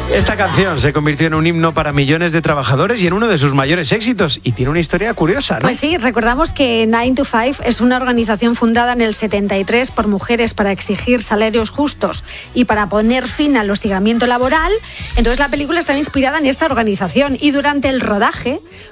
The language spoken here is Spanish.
Esta canción se convirtió en un himno para millones de trabajadores y en uno de sus mayores éxitos. Y tiene una historia curiosa, ¿no? Pues sí, recordamos que 9 to 5 es una organización fundada en el 73 por mujeres para exigir salarios justos y para poner fin al hostigamiento laboral. Entonces la película está inspirada en esta organización y durante el rodaje